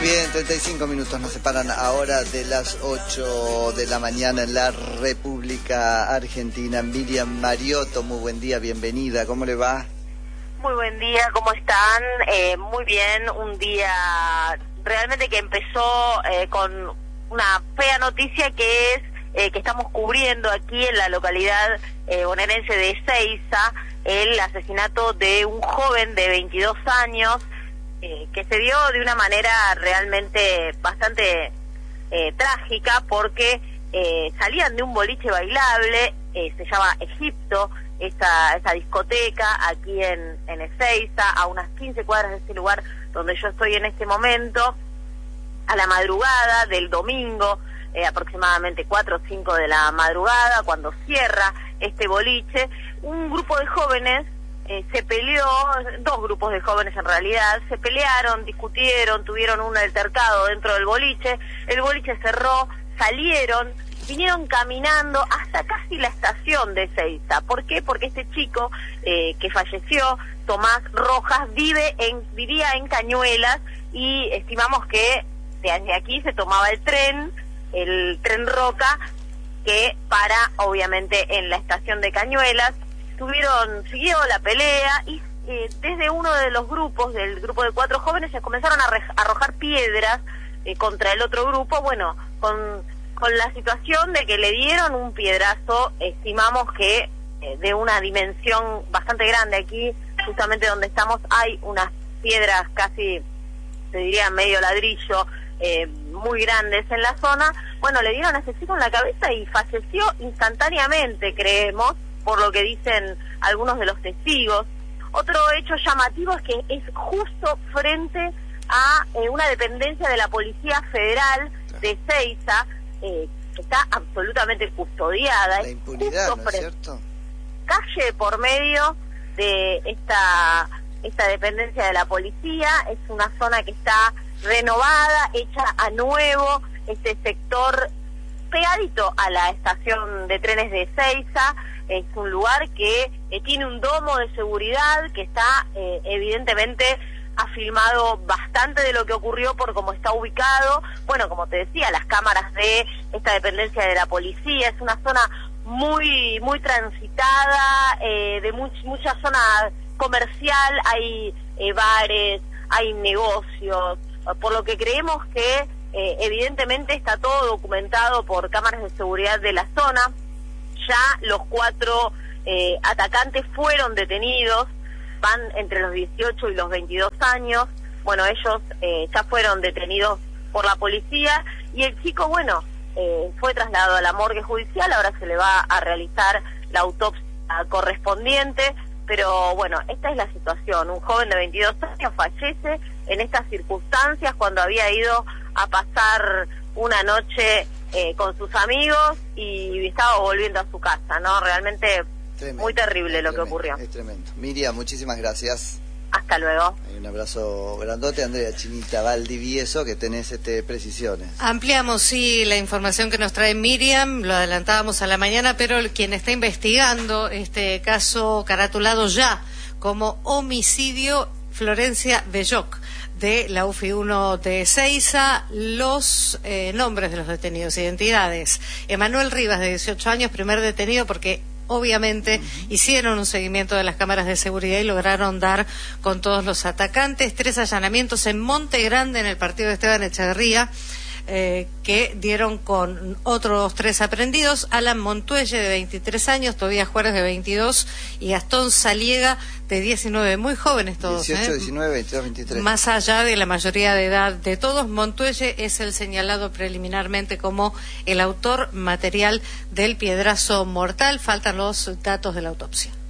Bien, 35 minutos nos separan ahora de las 8 de la mañana en la República Argentina. Miriam Mariotto, muy buen día, bienvenida, ¿cómo le va? Muy buen día, ¿cómo están? Muy bien, un día realmente que empezó con una fea noticia que es que estamos cubriendo aquí en la localidad bonaerense de Ezeiza el asesinato de un joven de 22 años que se dio de una manera realmente bastante trágica porque salían de un boliche bailable, se llama Egipto, esa discoteca aquí en Ezeiza, a unas 15 cuadras de este lugar donde yo estoy en este momento, a la madrugada del domingo, aproximadamente 4 o 5 de la madrugada, cuando cierra este boliche, un grupo de jóvenes se peleó, dos grupos de jóvenes en realidad, se pelearon, discutieron, tuvieron un altercado dentro del boliche, el boliche cerró, salieron, vinieron caminando hasta casi la estación de Ezeiza. ¿Por qué? Porque este chico que falleció, Tomás Rojas, vivía en Cañuelas y estimamos que desde aquí se tomaba el tren Roca, que para obviamente en la estación de Cañuelas. Siguió la pelea y desde uno de los grupos, del grupo de 4 jóvenes, se comenzaron a arrojar piedras contra el otro grupo, bueno, con la situación de que le dieron un piedrazo, estimamos que de una dimensión bastante grande. Aquí, justamente donde estamos, hay unas piedras casi, se diría medio ladrillo, muy grandes en la zona. Bueno, le dieron a ese chico en la cabeza y falleció instantáneamente, creemos, por lo que dicen algunos de los testigos. Otro hecho llamativo es que es justo frente a una dependencia de la Policía Federal de Ezeiza, que está absolutamente custodiada. La impunidad, ¿no es cierto? Calle por medio de esta dependencia de la policía. Es una zona que está renovada, hecha a nuevo, este sector pegadito a la estación de trenes de Ezeiza. Es un lugar que tiene un domo de seguridad que está evidentemente ha filmado bastante de lo que ocurrió por cómo está ubicado. Bueno, como te decía, las cámaras de esta dependencia de la policía, es una zona muy transitada, de mucha zona comercial, hay bares, hay negocios, por lo que creemos que evidentemente está todo documentado por cámaras de seguridad de la zona. Ya los 4 atacantes fueron detenidos, van entre los 18 y los 22 años. Bueno, ellos ya fueron detenidos por la policía y el chico, bueno, fue trasladado a la morgue judicial. Ahora se le va a realizar la autopsia correspondiente, pero bueno, esta es la situación. Un joven de 22 años fallece en estas circunstancias cuando había ido a pasar una noche con sus amigos y estaba volviendo a su casa, ¿no? Realmente tremendo, muy terrible lo que ocurrió. Es tremendo. Miriam, muchísimas gracias. Hasta luego. Un abrazo grandote. Andrea Chinita Valdivieso, que tenés precisiones. Ampliamos, sí, la información que nos trae Miriam, lo adelantábamos a la mañana, pero quien está investigando este caso caratulado ya como homicidio, Florencia Belloc, de la UFI 1 de Ezeiza. Los nombres de los detenidos, identidades: Emanuel Rivas, de 18 años, primer detenido porque obviamente hicieron un seguimiento de las cámaras de seguridad y lograron dar con todos los atacantes. 3 allanamientos en Monte Grande, en el partido de Esteban Echeverría, que dieron con otros 3 aprendidos: Alan Montuelle, de 23 años, Tobías Juárez, de 22, y Gastón Saliega, de 19, muy jóvenes todos. 18, 19, 22, 23. Más allá de la mayoría de edad de todos, Montuelle es el señalado preliminarmente como el autor material del piedrazo mortal. Faltan los datos de la autopsia.